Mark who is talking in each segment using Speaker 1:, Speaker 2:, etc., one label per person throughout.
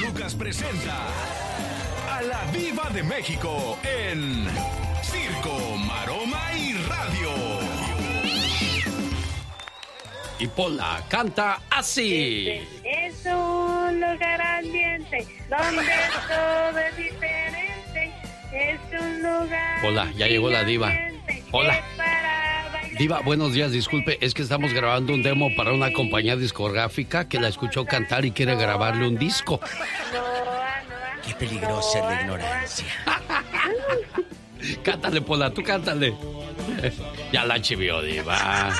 Speaker 1: Lucas presenta a la Diva de México en Circo, Maroma y Radio.
Speaker 2: Y Pola canta así.
Speaker 3: Es un lugar ambiente donde todo es diferente. Es un lugar.
Speaker 2: Hola, ya llegó la diva. Hola. Diva, buenos días, disculpe, es que estamos grabando un demo para una compañía discográfica que la escuchó cantar y quiere grabarle un disco.
Speaker 4: Qué peligrosa es la ignorancia.
Speaker 2: Cántale, Pola, tú cántale. Ya la chivió, Diva.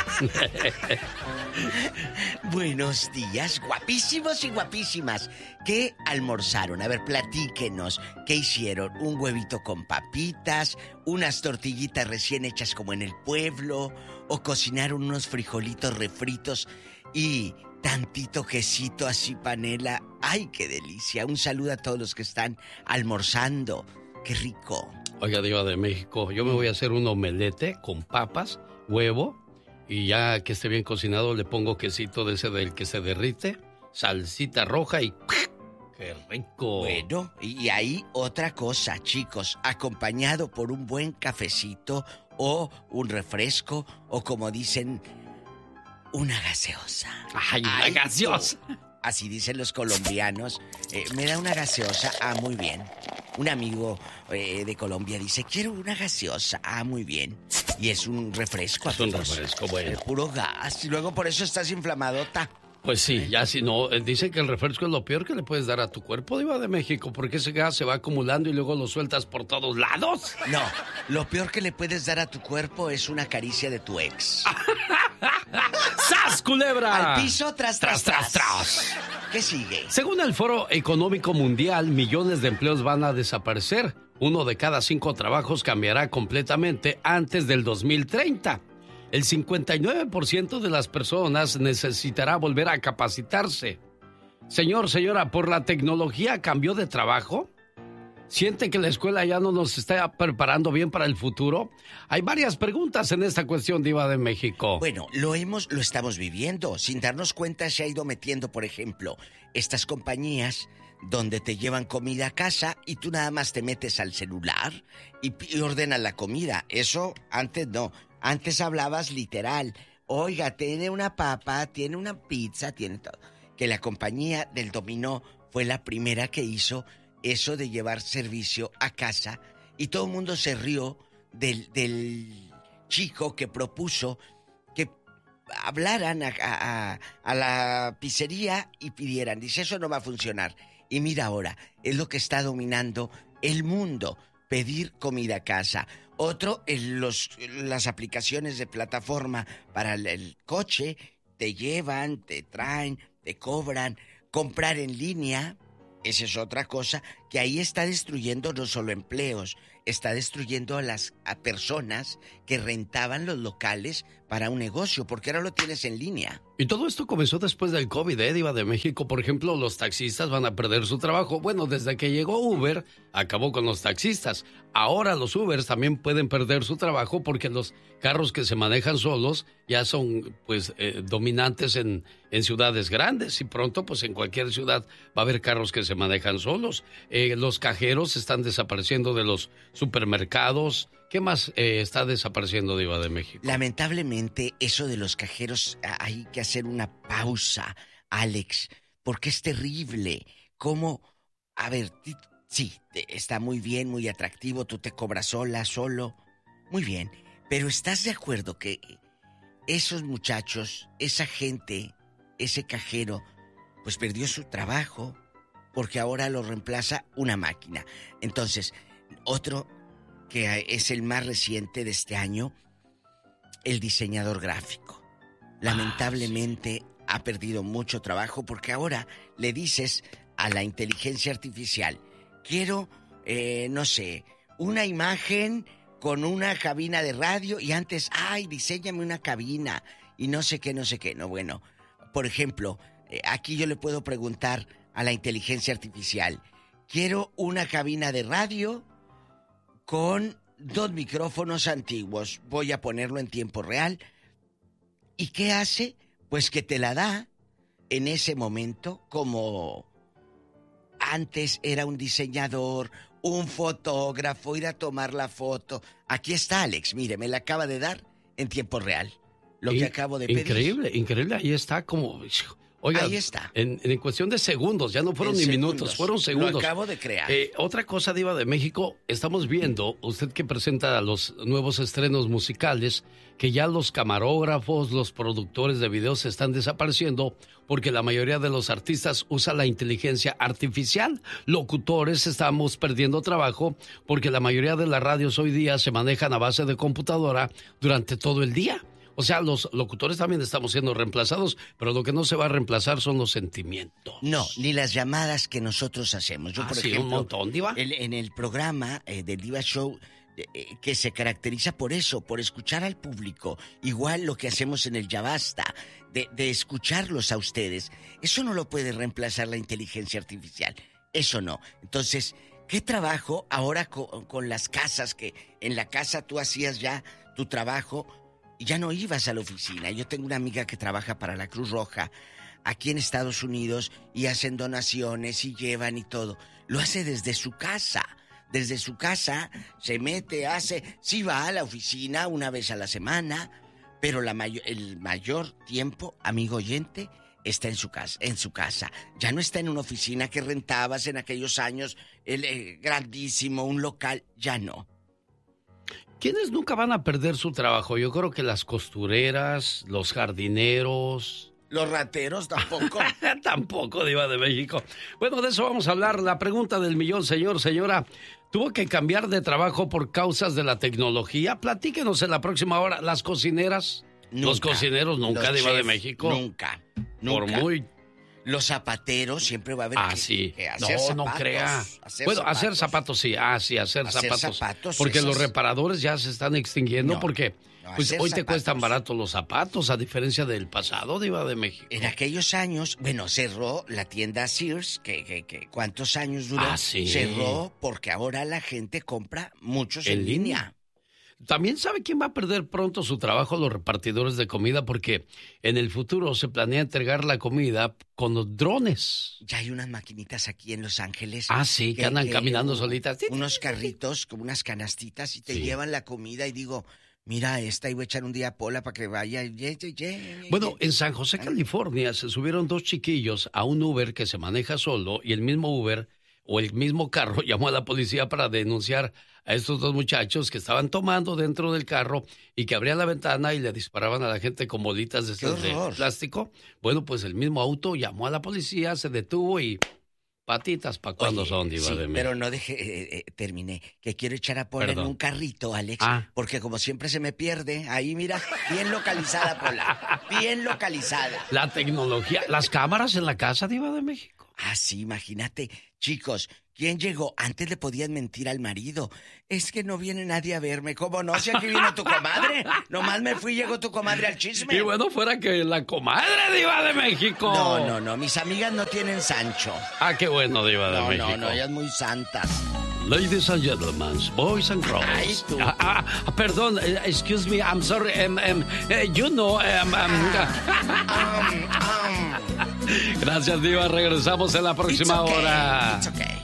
Speaker 4: Buenos días, guapísimos y guapísimas. ¿Qué almorzaron? A ver, platíquenos. ¿Qué hicieron? ¿Un huevito con papitas? ¿Unas tortillitas recién hechas como en el pueblo? ¿O cocinaron unos frijolitos refritos y tantito quesito así panela? ¡Ay, qué delicia! Un saludo a todos los que están almorzando. ¡Qué rico!
Speaker 2: Oiga, Diva de México, yo me voy a hacer un omelete con papas, huevo, y ya que esté bien cocinado le pongo quesito de ese del que se derrite, salsita roja y ¡qué rico!
Speaker 4: Bueno, y ahí otra cosa, chicos, acompañado por un buen cafecito o un refresco o como dicen, una gaseosa.
Speaker 2: ¡Ay, una gaseosa!
Speaker 4: Así dicen los colombianos. Me da una gaseosa. Ah, muy bien. Un amigo de Colombia dice, quiero una gaseosa. Ah, muy bien. Y es un refresco.
Speaker 2: Es un refresco, bueno.
Speaker 4: Puro gas. Y luego por eso estás inflamadota.
Speaker 2: Pues sí, ya si no, dicen que el refresco es lo peor que le puedes dar a tu cuerpo, Diva de México, porque ese gas se va acumulando y luego lo sueltas por todos lados.
Speaker 4: No, lo peor que le puedes dar a tu cuerpo es una caricia de tu ex.
Speaker 2: ¡Sas, culebra!
Speaker 4: Al piso, tras. ¿Qué sigue?
Speaker 2: Según el Foro Económico Mundial, millones de empleos van a desaparecer. 1 de cada 5 trabajos cambiará completamente antes del 2030. El 59% de las personas necesitará volver a capacitarse. Señora, ¿por la tecnología cambió de trabajo? ¿Siente que la escuela ya no nos está preparando bien para el futuro? Hay varias preguntas en esta cuestión, Diva de México.
Speaker 4: Bueno, lo estamos viviendo. Sin darnos cuenta se ha ido metiendo, por ejemplo, estas compañías donde te llevan comida a casa y tú nada más te metes al celular y ordenas la comida. Eso antes no. Antes hablabas literal. Oiga, tiene una papa, tiene una pizza, tiene todo. Que la compañía del dominó fue la primera que hizo eso de llevar servicio a casa. Y todo el mundo se rió del chico que propuso que hablaran a la pizzería y pidieran. Dice, eso no va a funcionar. Y mira ahora, es lo que está dominando el mundo. Pedir comida a casa. Otro, las aplicaciones de plataforma para el coche, te llevan, te traen, te cobran. Comprar en línea, esa es otra cosa, que ahí está destruyendo no solo empleos, está destruyendo a personas que rentaban los locales para un negocio, porque ahora lo tienes en línea.
Speaker 2: Y todo esto comenzó después del COVID, Diva de México. Por ejemplo, los taxistas van a perder su trabajo. Bueno, desde que llegó Uber, acabó con los taxistas. Ahora los Ubers también pueden perder su trabajo porque los carros que se manejan solos ya son, pues, dominantes en ciudades grandes. Y pronto, pues, en cualquier ciudad va a haber carros que se manejan solos. Los cajeros están desapareciendo de los supermercados. ¿Qué más está desapareciendo, Diva de México?
Speaker 4: Lamentablemente, eso de los cajeros, hay que hacer una pausa, Alex, porque es terrible. ¿Cómo? A ver, sí, está muy bien, muy atractivo, tú te cobras solo, muy bien. Pero ¿estás de acuerdo que esos muchachos, esa gente, ese cajero, pues perdió su trabajo porque ahora lo reemplaza una máquina? Entonces, otro que es el más reciente de este año, el diseñador gráfico. Lamentablemente ha perdido mucho trabajo porque ahora le dices a la inteligencia artificial, quiero, no sé, una imagen con una cabina de radio y antes, diséñame una cabina y no sé qué. No, bueno, por ejemplo, aquí yo le puedo preguntar a la inteligencia artificial, quiero una cabina de radio con 2 micrófonos antiguos. Voy a ponerlo en tiempo real. ¿Y qué hace? Pues que te la da en ese momento como... antes era un diseñador, un fotógrafo, ir a tomar la foto. Aquí está, Alex, mire, me la acaba de dar en tiempo real. Lo que acabo de pedir.
Speaker 2: Increíble, ahí está como... Oiga, ahí está. En cuestión de segundos, ya no fueron ni minutos, fueron segundos.
Speaker 4: Lo acabo de crear.
Speaker 2: Otra cosa, Diva de México, estamos viendo, usted que presenta los nuevos estrenos musicales, que ya los camarógrafos, los productores de videos están desapareciendo porque la mayoría de los artistas usa la inteligencia artificial. Locutores estamos perdiendo trabajo porque la mayoría de las radios hoy día se manejan a base de computadora durante todo el día. O sea, los locutores también estamos siendo reemplazados, pero lo que no se va a reemplazar son los sentimientos.
Speaker 4: No, ni las llamadas que nosotros hacemos. Yo, por ejemplo,
Speaker 2: un montón, Diva.
Speaker 4: En el programa del Diva Show, que se caracteriza por eso, por escuchar al público, igual lo que hacemos en el Ya Basta, de escucharlos a ustedes, eso no lo puede reemplazar la inteligencia artificial. Eso no. Entonces, ¿qué trabajo ahora con las casas? Que en la casa tú hacías ya tu trabajo... Ya no ibas a la oficina. Yo tengo una amiga que trabaja para la Cruz Roja aquí en Estados Unidos y hacen donaciones y llevan y todo. Lo hace desde su casa. Desde su casa se mete, sí va a la oficina una vez a la semana, pero el mayor tiempo, amigo oyente, está en su casa. Ya no está en una oficina que rentabas en aquellos años, grandísimo, un local, ya no.
Speaker 2: ¿Quiénes nunca van a perder su trabajo? Yo creo que las costureras, los jardineros...
Speaker 4: ¿Los rateros tampoco?
Speaker 2: Tampoco, Diva de México. Bueno, de eso vamos a hablar. La pregunta del millón, señora. ¿Tuvo que cambiar de trabajo por causas de la tecnología? Platíquenos en la próxima hora. ¿Las cocineras?
Speaker 4: Nunca.
Speaker 2: ¿Los cocineros nunca, Diva de México?
Speaker 4: Nunca.
Speaker 2: Por muy...
Speaker 4: Los zapateros siempre va a haber
Speaker 2: sí.
Speaker 4: que hacer zapatos.
Speaker 2: No crea. Hacer zapatos sí. Hacer zapatos. Porque los reparadores ya se están extinguiendo porque pues hoy te cuestan barato los zapatos, a diferencia del pasado, Diva de México.
Speaker 4: En aquellos años, cerró la tienda Sears, que ¿cuántos años duró?
Speaker 2: Sí.
Speaker 4: Cerró porque ahora la gente compra muchos en línea.
Speaker 2: También sabe quién va a perder pronto su trabajo, los repartidores de comida, porque en el futuro se planea entregar la comida con los drones.
Speaker 4: Ya hay unas maquinitas aquí en Los Ángeles.
Speaker 2: Sí, que andan caminando solitas.
Speaker 4: Unos carritos con unas canastitas y te llevan la comida y digo, mira esta, y voy a echar un día a Pola para que vaya.
Speaker 2: Bueno, en San José, California, se subieron 2 chiquillos a un Uber que se maneja solo y el mismo Uber o el mismo carro llamó a la policía para denunciar a estos 2 muchachos que estaban tomando dentro del carro y que abrían la ventana y le disparaban a la gente con bolitas de plástico. Bueno, pues el mismo auto llamó a la policía, se detuvo y patitas para cuando son, Diva de México.
Speaker 4: Pero no terminé, que quiero echar a Pola en un carrito, Alex, porque como siempre se me pierde, ahí mira, bien localizada Pola, bien localizada.
Speaker 2: La tecnología, las cámaras en la casa, Diva de México.
Speaker 4: Sí, imagínate, chicos, ¿quién llegó? Antes le podían mentir al marido. Es que no viene nadie a verme. ¿Cómo no? Si aquí vino tu comadre. Nomás me fui y llegó tu comadre al chisme.
Speaker 2: Y bueno, fuera que la comadre, Diva de México.
Speaker 4: No. Mis amigas no tienen Sancho.
Speaker 2: Qué bueno, Diva de México.
Speaker 4: No, ellas muy santas.
Speaker 2: Ladies and gentlemen, boys and girls.
Speaker 4: Ay, tú.
Speaker 2: Perdón, excuse me, I'm sorry. Gracias, Diva. Regresamos en la próxima hora.
Speaker 4: It's okay.